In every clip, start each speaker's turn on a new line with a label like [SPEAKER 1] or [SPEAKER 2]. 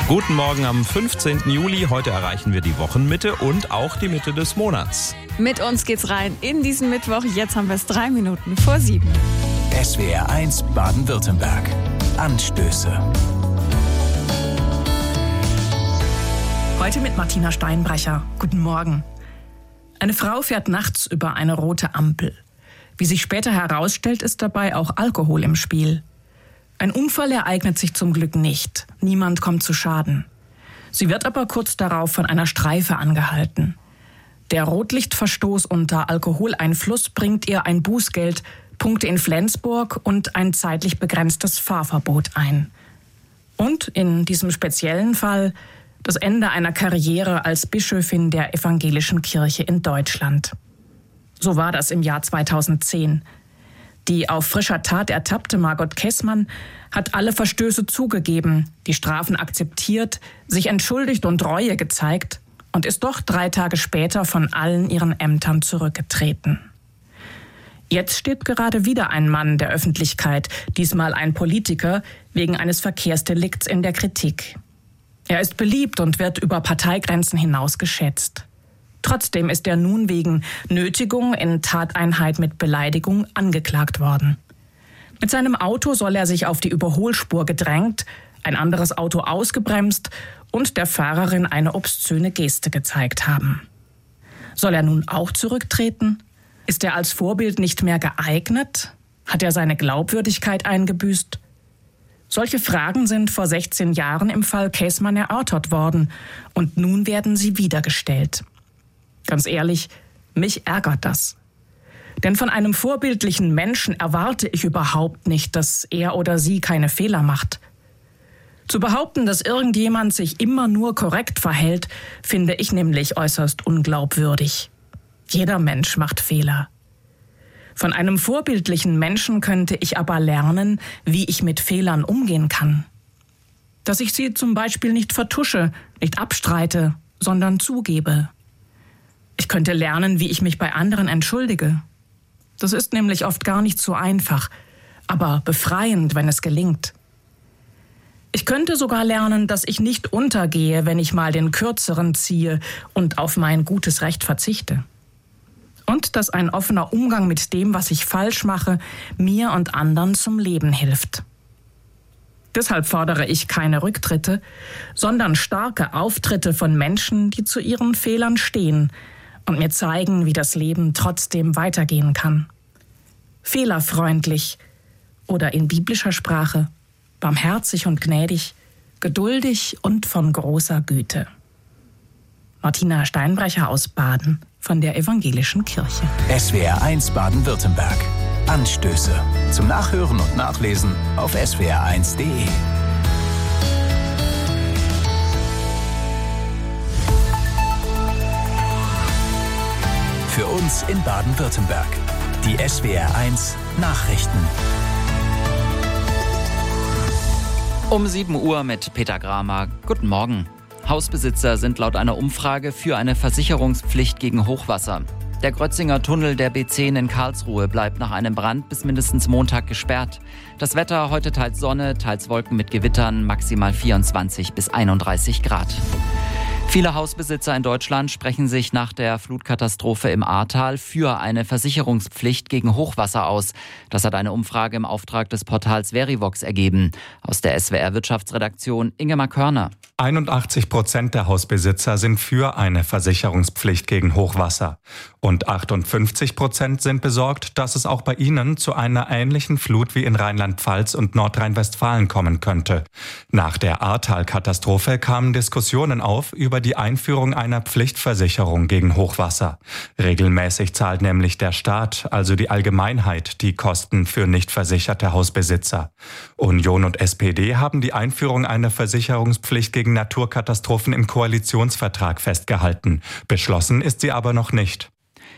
[SPEAKER 1] Guten Morgen am 15. Juli. Heute erreichen wir die Wochenmitte und auch die Mitte des Monats.
[SPEAKER 2] Mit uns geht's rein in diesen Mittwoch. Jetzt haben wir es 3 Minuten vor 7.
[SPEAKER 3] SWR 1 Baden-Württemberg. Anstöße.
[SPEAKER 4] Heute mit Martina Steinbrecher. Guten Morgen. Eine Frau fährt nachts über eine rote Ampel. Wie sich später herausstellt, ist dabei auch Alkohol im Spiel. Ein Unfall ereignet sich zum Glück nicht. Niemand kommt zu Schaden. Sie wird aber kurz darauf von einer Streife angehalten. Der Rotlichtverstoß unter Alkoholeinfluss bringt ihr ein Bußgeld, Punkte in Flensburg und ein zeitlich begrenztes Fahrverbot ein. Und in diesem speziellen Fall das Ende einer Karriere als Bischöfin der Evangelischen Kirche in Deutschland. So war das im Jahr 2010. Die auf frischer Tat ertappte Margot Kessmann hat alle Verstöße zugegeben, die Strafen akzeptiert, sich entschuldigt und Reue gezeigt und ist doch 3 Tage später von allen ihren Ämtern zurückgetreten. Jetzt steht gerade wieder ein Mann der Öffentlichkeit, diesmal ein Politiker, wegen eines Verkehrsdelikts in der Kritik. Er ist beliebt und wird über Parteigrenzen hinaus geschätzt. Trotzdem ist er nun wegen Nötigung in Tateinheit mit Beleidigung angeklagt worden. Mit seinem Auto soll er sich auf die Überholspur gedrängt, ein anderes Auto ausgebremst und der Fahrerin eine obszöne Geste gezeigt haben. Soll er nun auch zurücktreten? Ist er als Vorbild nicht mehr geeignet? Hat er seine Glaubwürdigkeit eingebüßt? Solche Fragen sind vor 16 Jahren im Fall Kessmann erörtert worden und nun werden sie wieder gestellt. Ganz ehrlich, mich ärgert das. Denn von einem vorbildlichen Menschen erwarte ich überhaupt nicht, dass er oder sie keine Fehler macht. Zu behaupten, dass irgendjemand sich immer nur korrekt verhält, finde ich nämlich äußerst unglaubwürdig. Jeder Mensch macht Fehler. Von einem vorbildlichen Menschen könnte ich aber lernen, wie ich mit Fehlern umgehen kann. Dass ich sie zum Beispiel nicht vertusche, nicht abstreite, sondern zugebe. Ich könnte lernen, wie ich mich bei anderen entschuldige. Das ist nämlich oft gar nicht so einfach, aber befreiend, wenn es gelingt. Ich könnte sogar lernen, dass ich nicht untergehe, wenn ich mal den Kürzeren ziehe und auf mein gutes Recht verzichte. Und dass ein offener Umgang mit dem, was ich falsch mache, mir und anderen zum Leben hilft. Deshalb fordere ich keine Rücktritte, sondern starke Auftritte von Menschen, die zu ihren Fehlern stehen und mir zeigen, wie das Leben trotzdem weitergehen kann. Fehlerfreundlich oder in biblischer Sprache barmherzig und gnädig, geduldig und von großer Güte. Martina Steinbrecher aus Baden von der Evangelischen Kirche.
[SPEAKER 3] SWR 1 Baden-Württemberg. Anstöße. Zum Nachhören und Nachlesen auf swr1.de. Für uns in Baden-Württemberg. Die SWR 1 Nachrichten.
[SPEAKER 5] Um 7 Uhr mit Peter Gramer. Guten Morgen. Hausbesitzer sind laut einer Umfrage für eine Versicherungspflicht gegen Hochwasser. Der Grötzinger Tunnel der B10 in Karlsruhe bleibt nach einem Brand bis mindestens Montag gesperrt. Das Wetter heute teils Sonne, teils Wolken mit Gewittern, maximal 24 bis 31 Grad. Viele Hausbesitzer in Deutschland sprechen sich nach der Flutkatastrophe im Ahrtal für eine Versicherungspflicht gegen Hochwasser aus. Das hat eine Umfrage im Auftrag des Portals Verivox ergeben. Aus der SWR-Wirtschaftsredaktion Ingemar Körner.
[SPEAKER 6] 81% der Hausbesitzer sind für eine Versicherungspflicht gegen Hochwasser. Und 58% sind besorgt, dass es auch bei ihnen zu einer ähnlichen Flut wie in Rheinland-Pfalz und Nordrhein-Westfalen kommen könnte. Nach der Ahrtal-Katastrophe kamen Diskussionen auf über die Einführung einer Pflichtversicherung gegen Hochwasser. Regelmäßig zahlt nämlich der Staat, also die Allgemeinheit, die Kosten für nicht versicherte Hausbesitzer. Union und SPD haben die Einführung einer Versicherungspflicht gegen Naturkatastrophen im Koalitionsvertrag festgehalten. Beschlossen ist sie aber noch nicht.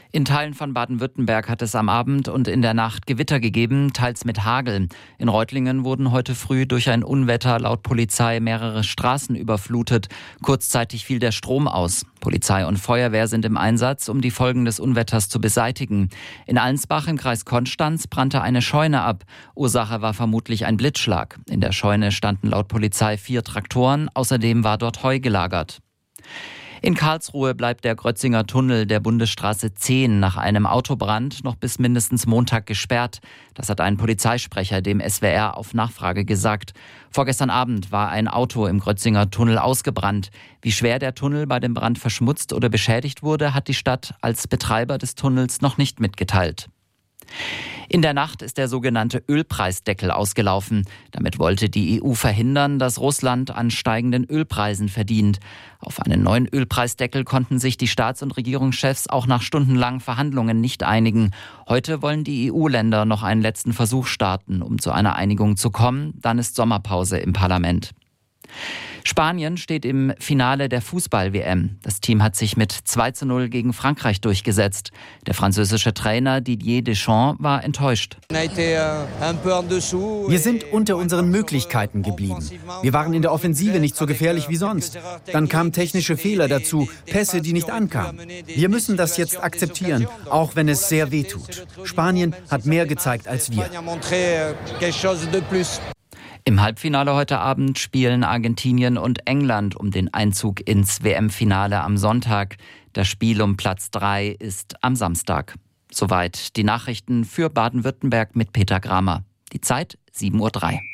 [SPEAKER 5] In Teilen von Baden-Württemberg hat es am Abend und in der Nacht Gewitter gegeben, teils mit Hagel. In Reutlingen wurden heute früh durch ein Unwetter laut Polizei mehrere Straßen überflutet. Kurzzeitig fiel der Strom aus. Polizei und Feuerwehr sind im Einsatz, um die Folgen des Unwetters zu beseitigen. In Allensbach im Kreis Konstanz brannte eine Scheune ab. Ursache war vermutlich ein Blitzschlag. In der Scheune standen laut Polizei 4 Traktoren. Außerdem war dort Heu gelagert. In Karlsruhe bleibt der Grötzinger Tunnel der Bundesstraße 10 nach einem Autobrand noch bis mindestens Montag gesperrt. Das hat ein Polizeisprecher dem SWR auf Nachfrage gesagt. Vorgestern Abend war ein Auto im Grötzinger Tunnel ausgebrannt. Wie schwer der Tunnel bei dem Brand verschmutzt oder beschädigt wurde, hat die Stadt als Betreiber des Tunnels noch nicht mitgeteilt. In der Nacht ist der sogenannte Ölpreisdeckel ausgelaufen. Damit wollte die EU verhindern, dass Russland an steigenden Ölpreisen verdient. Auf einen neuen Ölpreisdeckel konnten sich die Staats- und Regierungschefs auch nach stundenlangen Verhandlungen nicht einigen. Heute wollen die EU-Länder noch einen letzten Versuch starten, um zu einer Einigung zu kommen. Dann ist Sommerpause im Parlament. Spanien steht im Finale der Fußball-WM. Das Team hat sich mit 2:0 gegen Frankreich durchgesetzt. Der französische Trainer Didier Deschamps war enttäuscht.
[SPEAKER 7] Wir sind unter unseren Möglichkeiten geblieben. Wir waren in der Offensive nicht so gefährlich wie sonst. Dann kamen technische Fehler dazu, Pässe, die nicht ankamen. Wir müssen das jetzt akzeptieren, auch wenn es sehr weh tut. Spanien hat mehr gezeigt als wir.
[SPEAKER 5] Im Halbfinale heute Abend spielen Argentinien und England um den Einzug ins WM-Finale am Sonntag. Das Spiel um Platz 3 ist am Samstag. Soweit die Nachrichten für Baden-Württemberg mit Peter Gramer. Die Zeit 7:03 Uhr.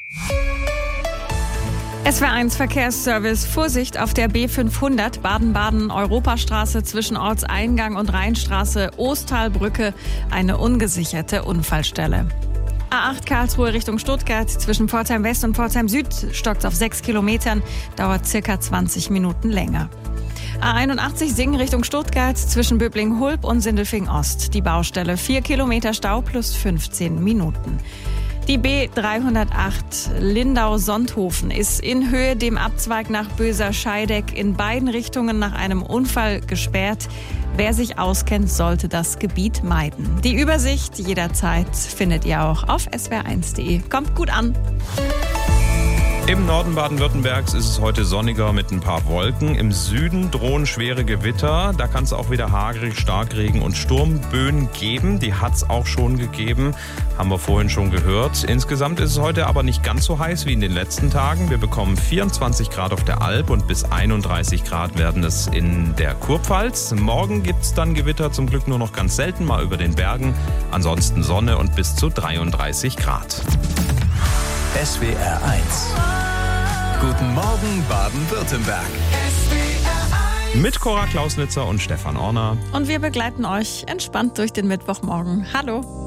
[SPEAKER 2] SWR1 Verkehrsservice. Vorsicht auf der B500 Baden-Baden-Europastraße zwischen Ortseingang und Rheinstraße Oostalbrücke. Eine ungesicherte Unfallstelle. A8 Karlsruhe Richtung Stuttgart zwischen Pforzheim West und Pforzheim Süd stockt auf 6 Kilometern, dauert circa 20 Minuten länger. A81 Singen Richtung Stuttgart zwischen Böblingen-Hulb und Sindelfingen Ost. Die Baustelle 4 Kilometer Stau plus 15 Minuten. Die B308 Lindau-Sonthofen ist in Höhe dem Abzweig nach Böser-Scheideck in beiden Richtungen nach einem Unfall gesperrt. Wer sich auskennt, sollte das Gebiet meiden. Die Übersicht jederzeit findet ihr auch auf swr1.de. Kommt gut an!
[SPEAKER 1] Im Norden Baden-Württembergs ist es heute sonniger mit ein paar Wolken. Im Süden drohen schwere Gewitter. Da kann es auch wieder hagelig, Starkregen und Sturmböen geben. Die hat es auch schon gegeben, haben wir vorhin schon gehört. Insgesamt ist es heute aber nicht ganz so heiß wie in den letzten Tagen. Wir bekommen 24 Grad auf der Alp und bis 31 Grad werden es in der Kurpfalz. Morgen gibt es dann Gewitter, zum Glück nur noch ganz selten mal über den Bergen. Ansonsten Sonne und bis zu 33 Grad.
[SPEAKER 3] SWR 1. Guten Morgen Baden-Württemberg.
[SPEAKER 1] Mit Cora Klausnitzer und Stefan Orner.
[SPEAKER 2] Und wir begleiten euch entspannt durch den Mittwochmorgen. Hallo!